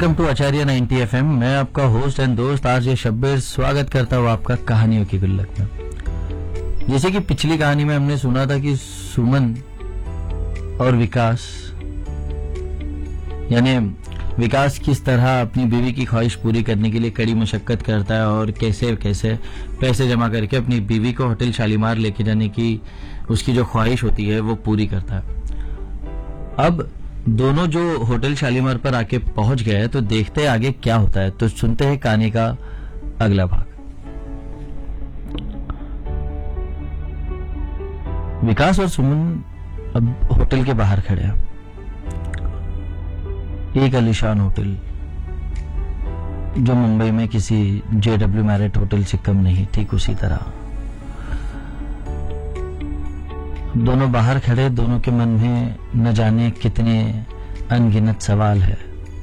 Welcome to Acharya 90 FM। मैं आपका host and दोस्त आज ये शब्बीर स्वागत करता हूँ आपका कहानियों की गुल्लक में। जैसे कि पिछली कहानी में हमने सुना था कि सुमन और विकास यानी विकास किस तरह अपनी बीवी की ख्वाहिश पूरी करने के लिए कड़ी मशक्कत करता है और कैसे कैसे पैसे जमा करके अपनी बीवी को होटल शालीमार लेके जाने की उसकी जो ख्वाहिश होती है वो पूरी करता है। अब दोनों जो होटल शालीमार पर आके पहुंच गए हैं तो देखते हैं आगे क्या होता है। तो सुनते हैं कहानी का अगला भाग। विकास और सुमन अब होटल के बाहर खड़े हैं। एक आलीशान होटल जो मुंबई में किसी JW मैरिट होटल से कम नहीं, ठीक उसी तरह दोनों बाहर खड़े। दोनों के मन में न जाने कितने अनगिनत सवाल है,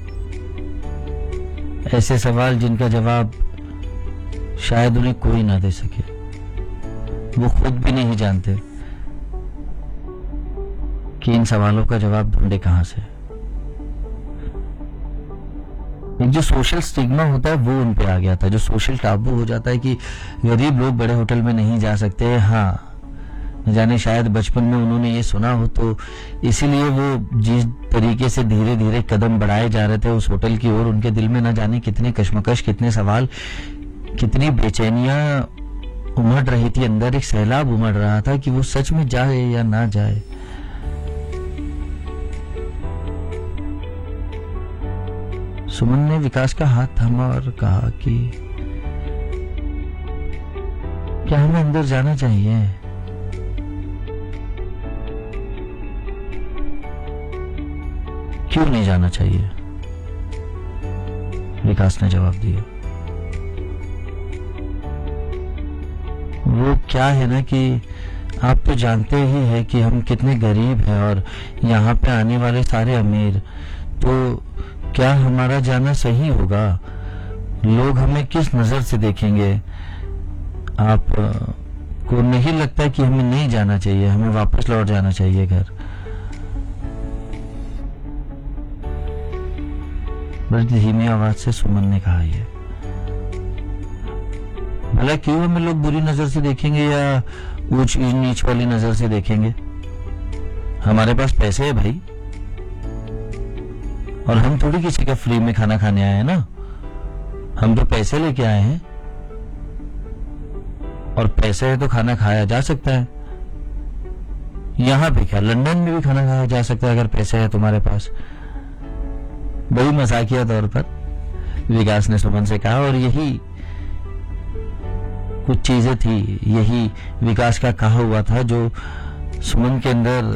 ऐसे सवाल जिनका जवाब शायद उन्हें कोई ना दे सके। वो खुद भी नहीं जानते कि इन सवालों का जवाब ढूंढे कहां से। एक जो सोशल स्टिग्मा होता है वो उन पे आ गया था, जो सोशल टाबू हो जाता है कि गरीब लोग बड़े होटल में नहीं जा सकते। हाँ, न जाने शायद बचपन में उन्होंने ये सुना हो तो इसीलिए वो जिस तरीके से धीरे धीरे कदम बढ़ाए जा रहे थे उस होटल की ओर, उनके दिल में न जाने कितने कश्मकश, कितने सवाल, कितनी बेचैनियां उमड़ रही थी। अंदर एक सैलाब उमड़ रहा था कि वो सच में जाए या ना जाए। सुमन ने विकास का हाथ थामा और कहा कि क्या हमें अंदर जाना चाहिए? क्यों नहीं जाना चाहिए? विकास ने जवाब दिया। वो क्या है ना कि आप तो जानते ही हैं कि हम कितने गरीब हैं और यहाँ पे आने वाले सारे अमीर। तो क्या हमारा जाना सही होगा? लोग हमें किस नजर से देखेंगे? आप को नहीं लगता कि हमें नहीं जाना चाहिए, हमें वापस लौट जाना चाहिए घर? बड़ी धीमी आवाज से सुमन ने कहा। ये भला क्यों हमें लोग बुरी नजर से देखेंगे या ऊंच नीच वाली नजर से देखेंगे? हमारे पास पैसे है भाई, और हम थोड़ी किसी का फ्री में खाना खाने आए हैं ना। हम तो पैसे लेके आए हैं और पैसे है तो खाना खाया जा सकता है। यहां पे क्या, लंदन में भी खाना खाया जा सकता है अगर पैसे है तुम्हारे पास। बड़ी मजाकिया तौर पर विकास ने सुमन से कहा। और यही कुछ चीजें थी, यही विकास का कहा हुआ था जो सुमन के अंदर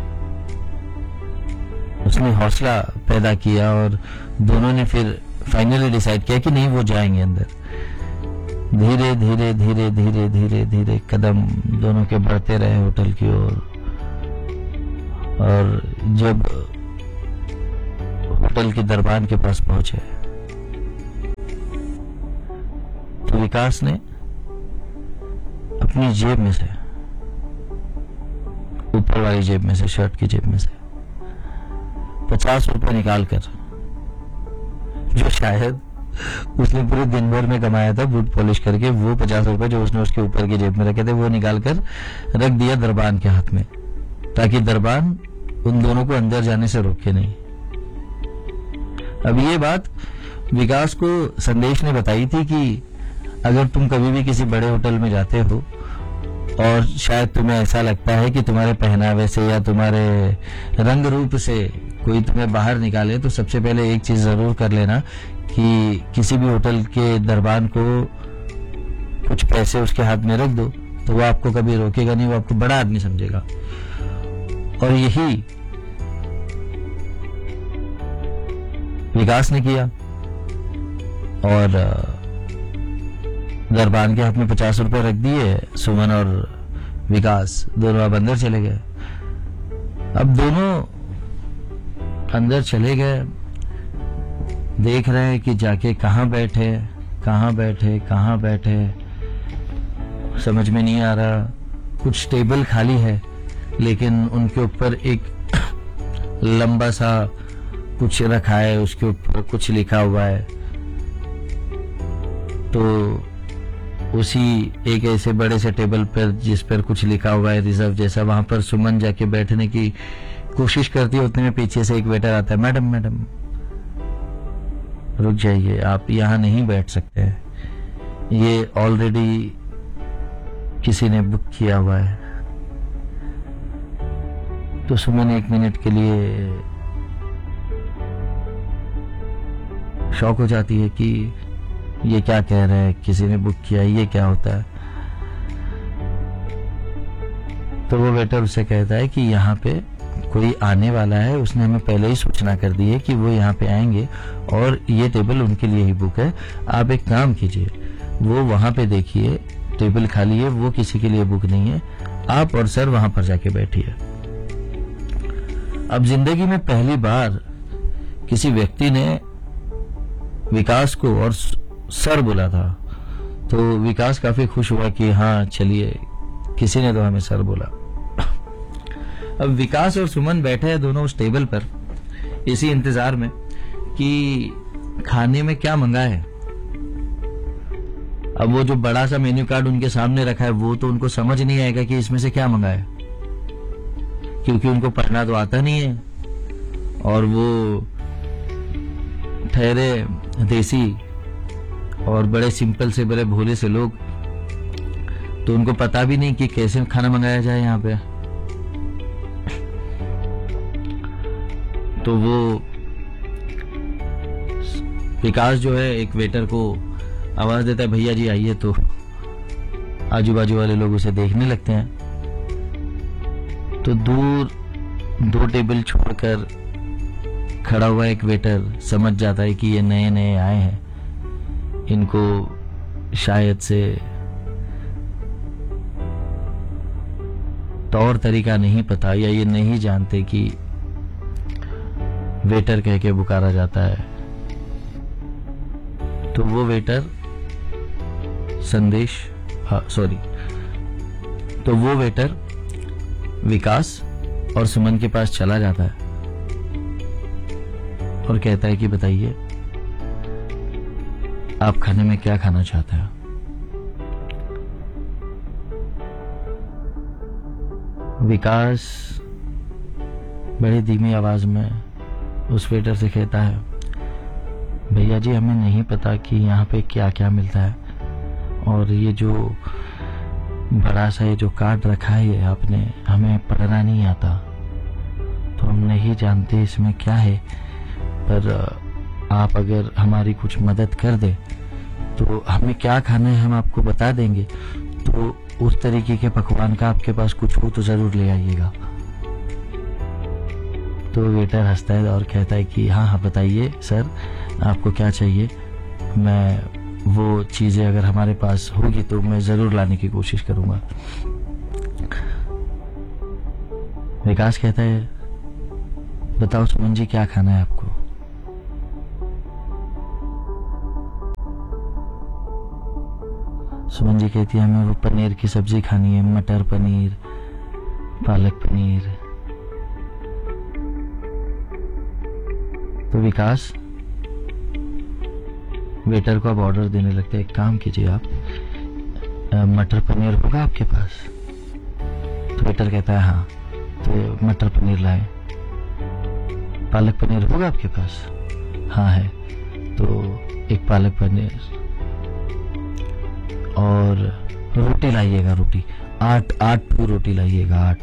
उसने हौसला पैदा किया और दोनों ने फिर फाइनली डिसाइड किया कि नहीं, वो जाएंगे अंदर। धीरे धीरे धीरे धीरे धीरे धीरे कदम दोनों के बढ़ते रहे होटल की ओर। और जब होटल के दरबान के पास पहुंचे तो विकास ने अपनी जेब में से, ऊपर वाली जेब में से, शर्ट की जेब में से 50 रुपए निकालकर, जो शायद उसने पूरे दिन भर में कमाया था बूट पॉलिश करके, वो 50 रुपए जो उसने उसके ऊपर की जेब में रखे थे वो निकालकर रख दिया दरबान के हाथ में, ताकि दरबान उन दोनों को अंदर जाने से रोके नहीं। अब ये बात विकास को संदेश ने बताई थी कि अगर तुम कभी भी किसी बड़े होटल में जाते हो और शायद तुम्हें ऐसा लगता है कि तुम्हारे पहनावे से या तुम्हारे रंग रूप से कोई तुम्हें बाहर निकाले, तो सबसे पहले एक चीज जरूर कर लेना कि किसी भी होटल के दरबान को कुछ पैसे उसके हाथ में रख दो, तो वो आपको कभी रोकेगा नहीं, वो आपको बड़ा आदमी समझेगा। और यही विकास ने किया और दरबान के हाथ में 50 रुपए रख दिए। सुमन और विकास दोनों अब अंदर चले गए। अब दोनों अंदर चले गए, देख रहे हैं कि जाके कहां बैठे कहां बैठे कहां बैठे, समझ में नहीं आ रहा। कुछ टेबल खाली है लेकिन उनके ऊपर एक लंबा सा कुछ रखा है, उसके ऊपर कुछ लिखा हुआ है। तो उसी एक ऐसे बड़े से टेबल पर जिस पर कुछ लिखा हुआ है रिजर्व जैसा, वहां पर सुमन जाके बैठने की कोशिश करती है। उतने में पीछे से एक वेटर आता है, मैडम मैडम रुक जाइए, आप यहाँ नहीं बैठ सकते हैं, ये ऑलरेडी किसी ने बुक किया हुआ है। तो सुमन 1 मिनट के लिए शॉक हो जाती है कि ये क्या कह रहे हैं, किसी ने बुक किया, ये क्या होता है। तो वो वेटर उससे कहता है कि यहाँ पे कोई आने वाला है, उसने हमें पहले ही सूचना कर दी है कि वो यहाँ पे आएंगे और ये टेबल उनके लिए ही बुक है। आप एक काम कीजिए, वो वहां पे देखिए टेबल खाली है, वो किसी के लिए बुक नहीं है, आप और सर वहां पर जाके बैठिए। अब जिंदगी में पहली बार किसी व्यक्ति ने विकास को और सर बोला था, तो विकास काफी खुश हुआ कि हाँ चलिए, किसी ने तो हमें सर बोला। अब विकास और सुमन बैठे हैं दोनों उस टेबल पर इसी इंतजार में कि खाने में क्या मंगाए। अब वो जो बड़ा सा मेन्यू कार्ड उनके सामने रखा है वो तो उनको समझ नहीं आएगा कि इसमें से क्या मंगाए, क्योंकि उनको पढ़ना तो आता नहीं है और वो ठहरे देसी और बड़े सिंपल से बड़े भोले से लोग, तो उनको पता भी नहीं कि कैसे खाना मंगाया जाए यहाँ पे। तो वो विकास जो है एक वेटर को आवाज देता है, भैया जी आइए। तो आजू बाजू वाले लोग उसे देखने लगते हैं। तो दूर 2 टेबल छोड़कर खड़ा हुआ एक वेटर समझ जाता है कि ये नए नए आए हैं, इनको शायद से तौर तरीका नहीं पता या ये नहीं जानते कि वेटर कह के पुकारा जाता है। तो वो वेटर तो वो वेटर विकास और सुमन के पास चला जाता है और कहता है कि बताइए आप खाने में क्या खाना चाहते हैं। विकास बड़ी धीमी आवाज में उस वेटर से कहता है, भैया जी हमें नहीं पता कि यहाँ पे क्या क्या मिलता है, और ये जो बड़ा सा ये जो कार्ड रखा है ये आपने, हमें पढ़ना नहीं आता तो हम नहीं जानते इसमें क्या है, पर आप अगर हमारी कुछ मदद कर दे तो हमें क्या खाना है हम आपको बता देंगे, तो उस तरीके के पकवान का आपके पास कुछ हो तो जरूर ले आइएगा। तो वेटर हंसता है और कहता है कि हाँ हाँ बताइए सर आपको क्या चाहिए, मैं वो चीजें अगर हमारे पास होगी तो मैं जरूर लाने की कोशिश करूंगा। विकास कहता है, बताओ सुमन जी क्या खाना है आपको। सुमन जी कहती है हमें वो पनीर की सब्जी खानी है, मटर पनीर, पालक पनीर। तो विकास वेटर को अब ऑर्डर देने लगते हैं, एक काम कीजिए आप, मटर पनीर होगा आपके पास। तो वेटर कहता है हाँ, तो मटर पनीर लाए। पालक पनीर होगा आपके पास, हाँ है, तो एक पालक पनीर और रोटी लाइएगा, रोटी 8 रोटी लाइएगा 8,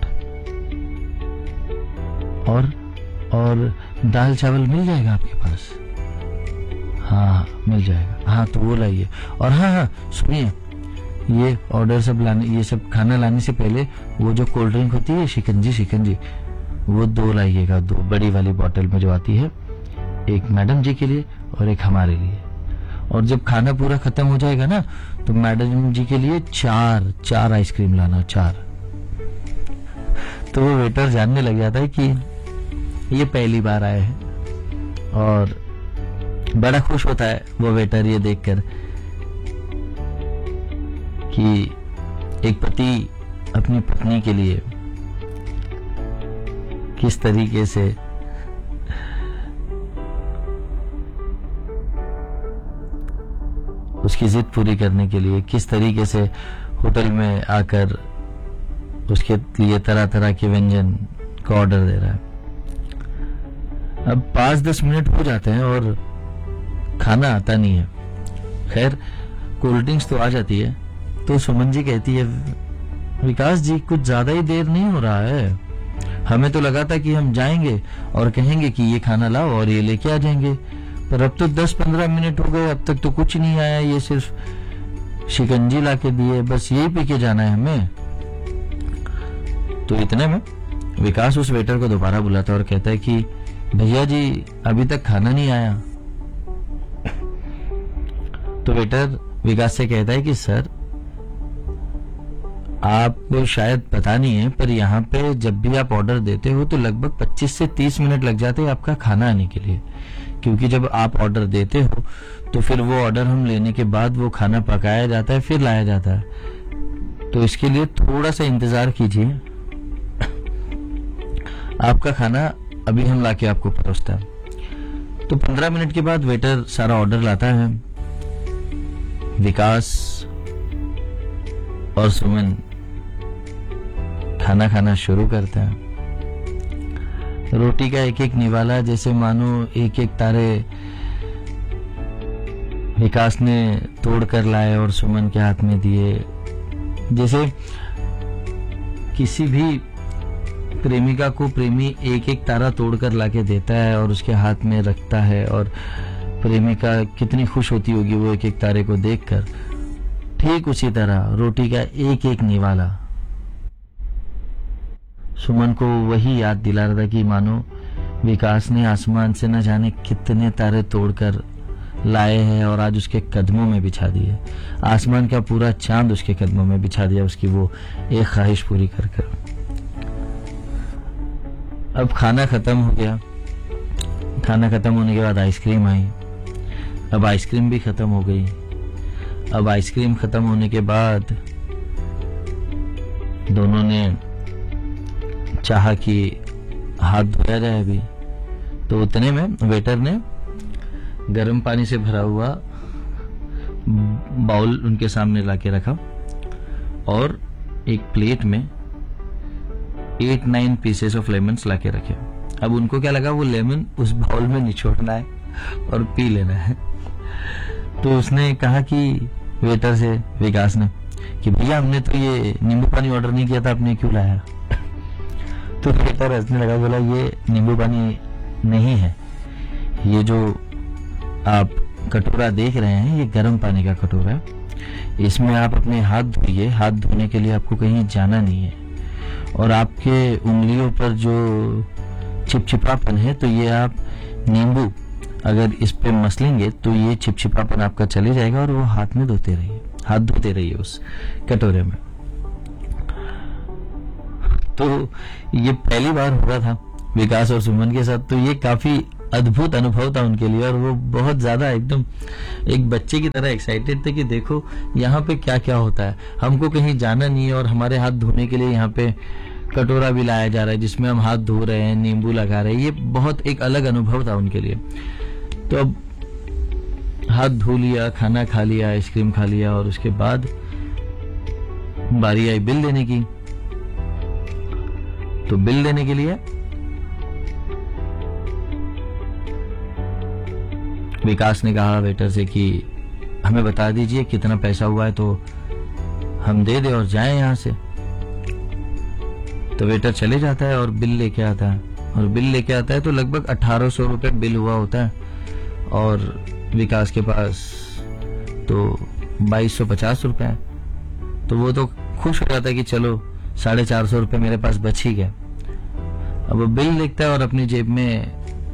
और दाल चावल मिल जाएगा आपके पास, हाँ मिल जाएगा, हाँ तो वो लाइए। और हाँ सुनिए, ये ऑर्डर सब लाने, ये सब खाना लाने से पहले वो जो कोल्ड ड्रिंक होती है शिकंजी वो 2 लाइएगा, 2 बड़ी वाली बोतल में जो आती है, एक मैडम जी के लिए और एक हमारे लिए। और जब खाना पूरा खत्म हो जाएगा ना तो मैडम जी के लिए 4 आइसक्रीम लाना, 4। तो वो वेटर जानने लग जाता है कि ये पहली बार आए हैं और बड़ा खुश होता है वो वेटर ये देखकर कि एक पति अपनी पत्नी के लिए किस तरीके से उसकी जिद पूरी करने के लिए किस तरीके से होटल में आकर उसके लिए तरह तरह के व्यंजन का ऑर्डर दे रहा है। अब 5-10 मिनट हो जाते हैं और खाना आता नहीं है। खैर कोल्ड ड्रिंक्स तो आ जाती है, तो सुमन जी कहती है, विकास जी कुछ ज्यादा ही देर नहीं हो रहा है, हमें तो लगा था कि हम जाएंगे और कहेंगे कि ये खाना लाओ और ये लेके आ जाएंगे, पर अब तो 10-15 मिनट हो गए, अब तक तो कुछ नहीं आया, ये सिर्फ शिकंजी ला के दिए, बस यही पी के जाना है हमें। तो इतने में विकास उस वेटर को दोबारा बुलाता है और कहता है कि भैया जी अभी तक खाना नहीं आया। तो वेटर विकास से कहता है कि सर आपको शायद पता नहीं है, पर यहाँ पे जब भी आप ऑर्डर देते हो तो लगभग 25 से 30 मिनट लग जाते हैं आपका खाना आने के लिए, क्योंकि जब आप ऑर्डर देते हो तो फिर वो ऑर्डर हम लेने के बाद वो खाना पकाया जाता है, फिर लाया जाता है, तो इसके लिए थोड़ा सा इंतजार कीजिए, आपका खाना अभी हम लाके आपको परोसते हैं। तो 15 मिनट के बाद वेटर सारा ऑर्डर लाता है। विकास और सुमन खाना खाना शुरू करते हैं। रोटी का एक एक निवाला जैसे मानो एक एक तारे विकास ने तोड़ कर लाए और सुमन के हाथ में दिए। जैसे किसी भी प्रेमिका को प्रेमी एक एक तारा तोड़कर लाके देता है और उसके हाथ में रखता है, और प्रेमिका कितनी खुश होती होगी वो एक एक तारे को देखकर, ठीक उसी तरह रोटी का एक एक निवाला सुमन को वही याद दिला रहा था कि मानो विकास ने आसमान से न जाने कितने तारे तोड़कर लाए हैं और आज उसके कदमों में बिछा दिए। आसमान का पूरा चांद उसके कदमों में बिछा दिया, उसकी वो एक ख्वाहिश पूरी कर कर। अब खाना खत्म हो गया। खाना खत्म होने के बाद आइसक्रीम आई। अब आइसक्रीम भी खत्म हो गई। अब आइसक्रीम खत्म होने के बाद दोनों ने चाहा कि हाथ धोया जाए अभी, तो उतने में वेटर ने गर्म पानी से भरा हुआ बाउल उनके सामने लाके रखा और एक प्लेट में 8-9 पीसेस ऑफ लेमन्स लाके रखे। अब उनको क्या लगा, वो लेमन उस बाउल में निचोड़ना है और पी लेना है। तो उसने कहा कि वेटर से, विकास ने, कि भैया हमने तो ये नींबू पानी ऑर्डर नहीं किया था, आपने क्यों लाया? तो वेटर हंसने लगा, बोला ये नींबू पानी नहीं है, ये जो आप कटोरा देख रहे हैं ये गर्म पानी का कटोरा है, इसमें आप अपने हाथ धोइए। हाथ धोने के लिए आपको कहीं जाना नहीं है, और आपके उंगलियों पर जो चिपचिपापन है तो ये आप नींबू अगर इस पे मसलेंगे तो ये चिपचिपापन आपका चले जाएगा, और वो हाथ धोते रहिए उस कटोरे में। तो ये पहली बार हो रहा था विकास और सुमन के साथ, तो ये काफी अद्भुत अनुभव था उनके लिए, और वो बहुत ज्यादा एकदम एक बच्चे की तरह एक्साइटेड थे कि देखो यहाँ पे क्या क्या होता है, हमको कहीं जाना नहीं है और हमारे हाथ धोने के लिए यहाँ पे कटोरा भी लाया जा रहा है जिसमें हम हाथ धो रहे हैं, नींबू लगा रहे हैं। ये बहुत एक अलग अनुभव था उनके लिए। तो अब हाथ धो लिया, खाना खा लिया, आइसक्रीम खा लिया, और उसके बाद बारी आई बिल देने की। तो बिल देने के लिए विकास ने कहा वेटर से कि हमें बता दीजिए कितना पैसा हुआ है तो हम दे दे और जाएं यहां से। तो वेटर चले जाता है और बिल लेके आता है, और बिल लेके आता है तो लगभग 1800 रुपए बिल हुआ होता है, और विकास के पास तो 2250 रुपए है। तो वो तो खुश हो जाता है कि चलो 450 रुपए मेरे पास बच ही गया। अब वो बिल लिखता है और अपनी जेब में,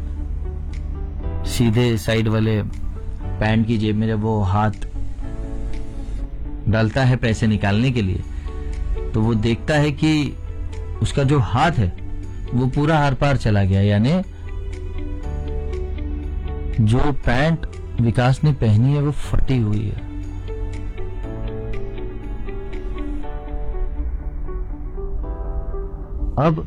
सीधे साइड वाले पैंट की जेब में जब वो हाथ डालता है पैसे निकालने के लिए, तो वो देखता है कि उसका जो हाथ है वो पूरा आर पार चला गया, यानी जो पैंट विकास ने पहनी है वो फटी हुई है। अब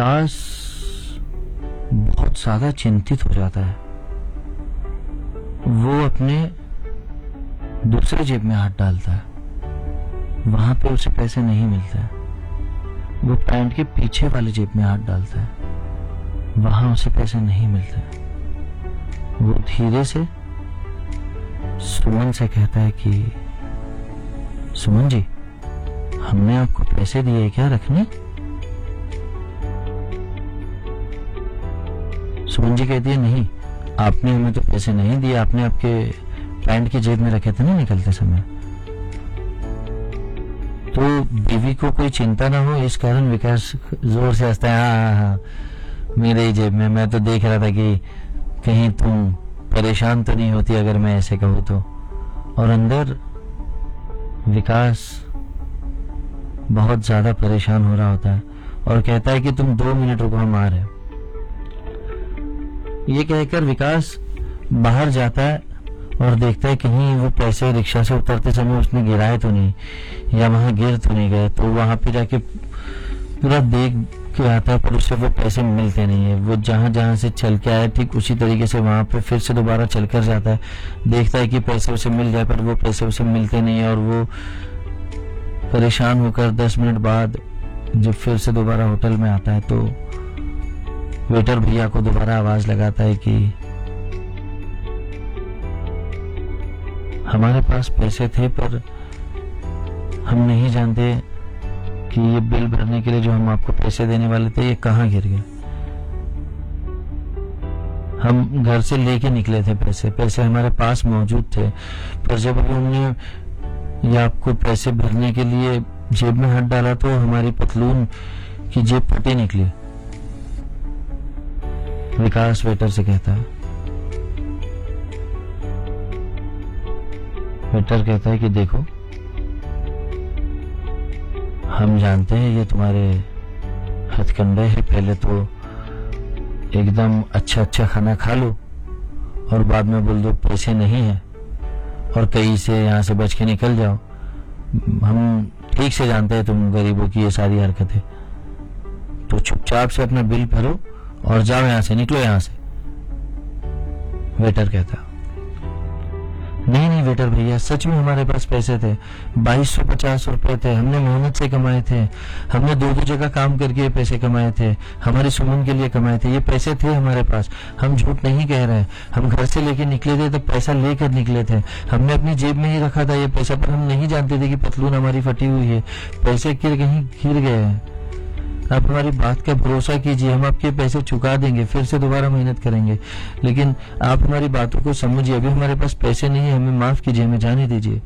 विकास बहुत ज्यादा चिंतित हो जाता है। वो अपने दूसरे जेब में हाथ डालता है, वहां पे उसे पैसे नहीं मिलते हैं। वो पैंट के पीछे वाले जेब में हाथ डालता है, वहां उसे पैसे नहीं मिलते हैं। वो धीरे से सुमन से कहता है कि सुमन जी, हमने आपको पैसे दिए क्या रखने? सुमन जी कहती है नहीं, आपने हमें तो पैसे नहीं दिए, आपने आपके पैंट की जेब में रखे थे ना निकलते समय। तो बीवी को कोई चिंता ना हो इस कारण विकास जोर से हंसता है, हाँ हाँ हाँ मेरे ही जेब में, मैं तो देख रहा था कि कहीं तुम परेशान तो नहीं होती अगर मैं ऐसे कहूँ तो। और अंदर विकास बहुत ज्यादा परेशान हो रहा होता है और कहता है कि तुम 2 मिनट रुको, हम आ रहे हैं। ये कहकर विकास बाहर जाता है और देखता है कहीं वो पैसे रिक्शा से उतरते समय उसने गिराए तो नहीं या वहां गिर तो नहीं गए। तो वहां पे जाके पूरा देख के आता है, पर उससे वो पैसे मिलते नहीं है। वो जहां जहां से चल के आया ठीक उसी तरीके से वहां पे फिर से दोबारा चलकर जाता है, देखता है कि पैसे उसे मिल जाए, पर वो पैसे उसे मिलते नहीं है। और वो परेशान होकर 10 मिनट बाद जब फिर से दोबारा होटल में आता है तो वेटर भैया को दोबारा आवाज लगाता है कि हमारे पास पैसे थे, पर हम नहीं जानते कि ये बिल भरने के लिए जो हम आपको पैसे देने वाले थे ये कहाँ गिर गए। हम घर से लेके निकले थे पैसे हमारे पास मौजूद थे, पर जब अभी हमने ये आपको पैसे भरने के लिए जेब में हाथ डाला तो हमारी पतलून की जेब फटी निकली। विकास वेटर से कहता है। वेटर कहता है कि देखो, हम जानते हैं ये तुम्हारे हथकंडे है, पहले तो एकदम अच्छा अच्छा खाना खा लो और बाद में बोल दो पैसे नहीं है और कहीं से यहाँ से बच के निकल जाओ। हम ठीक से जानते हैं तुम गरीबों की ये सारी हरकतें, तो चुपचाप से अपना बिल भरो और जाओ यहाँ से, निकलो यहाँ से। वेटर कहता नहीं नहीं वेटर भैया, सच में हमारे पास पैसे थे, 2250 रुपए थे, हमने मेहनत से कमाए थे, हमने 2 जगह काम करके ये पैसे कमाए थे, हमारी सुमन के लिए कमाए थे, ये पैसे थे हमारे पास, हम झूठ नहीं कह रहे हैं। हम घर से लेके निकले थे तो पैसा लेकर निकले थे, हमने अपनी जेब में ही रखा था ये पैसा, पर हम नहीं जानते थे कि पतलून हमारी फटी हुई है, पैसे कहीं गिर गए हैं। आप हमारी बात का भरोसा कीजिए, हम आपके पैसे चुका देंगे, फिर से दोबारा मेहनत करेंगे, लेकिन आप हमारी बातों को समझिए, अभी हमारे पास पैसे नहीं है, हमें माफ कीजिए, हमें जाने दीजिए।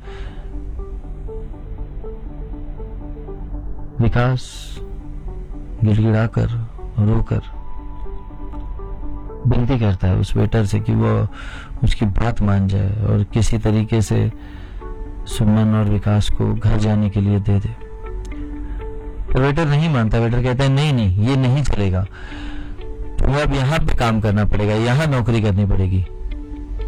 विकास गिड़गिड़ाकर रोकर विनती करता है उस वेटर से कि वो उसकी बात मान जाए और किसी तरीके से सुमन और विकास को घर जाने के लिए दे दे। वेटर नहीं मानता। वेटर कहता है नहीं ये नहीं चलेगा, तुम्हें अब यहाँ पे काम करना पड़ेगा, यहाँ नौकरी करनी पड़ेगी।